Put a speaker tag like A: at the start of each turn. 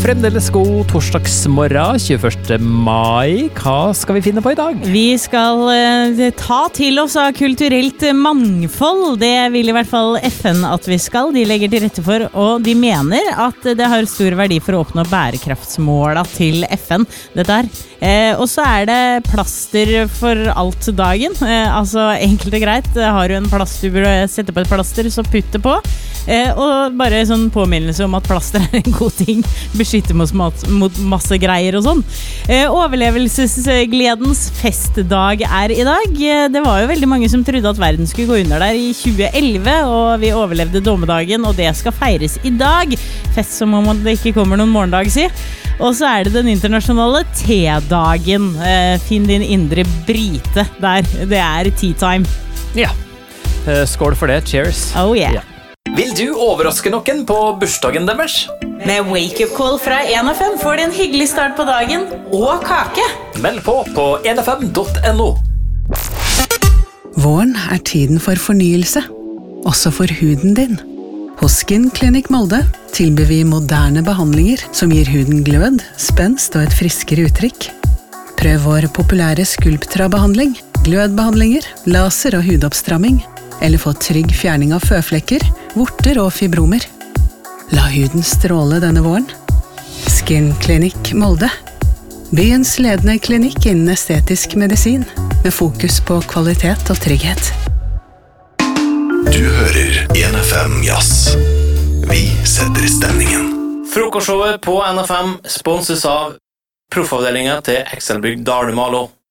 A: Fremdeles god torsdagsmorgen, 21. mai. Hva skal vi finne på i dag?
B: Vi skal ta til oss av kulturelt mangfold. Det vil i hvert fall FN at vi skal. De legger til rette for, og de mener at det har stor verdi for å oppnå bærekraftsmåla til FN. Dette her. Og så det plaster for alt dagen. Altså enkelt og greit. Har du en plaster du bør sette på et plaster, så putt det på. Og bare sånn påminnelse om at plaster en god ting. Beskytter mot masse greier og sånn. Overlevelsesgledens festdag i dag. Det var jo veldig mange som trodde at verden skulle gå under der i 2011, og vi overlevde dommedagen, og det skal feires i dag. Fest som om det ikke kommer noen morgendag, si. Og så det den internasjonale te-dagen. Finn din indre brite der. Det tea time.
A: Ja. Skål for det. Cheers.
B: Oh yeah.
A: Vil du overraske noen på bursdagen deres?
B: Med Wake Up Call fra 1FM får du en hyggelig start på dagen og kake.
A: Meld på 1fm.no.
C: Våren tiden for fornyelse, også for huden din. Hos Skin Clinic Molde tilbyr vi moderne behandlinger som gir huden glød, spenst og et friskere uttrykk. Prøv vår populære Sculptra-behandling, glødbehandlinger, laser og hudoppstramming, eller få trygg fjerning av føflekker, vorter og fibromer. La huden stråle denne våren. Skin Clinic Molde. Byens ledende klinikk innen estetisk medisin, med fokus på kvalitet og trygghet.
D: Du hører 1FM Jazz. Vi setter stemningen.
E: Frokostshowet på NFM sponses av proffavdelingen til Excelbygg Dalmalo.